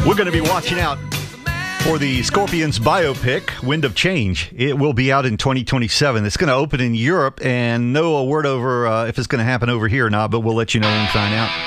We're going to be watching out for the Scorpions biopic, Wind of Change. It will be out in 2027. It's going to open in Europe, and no word over if it's going to happen over here or not, but we'll let you know when we find out.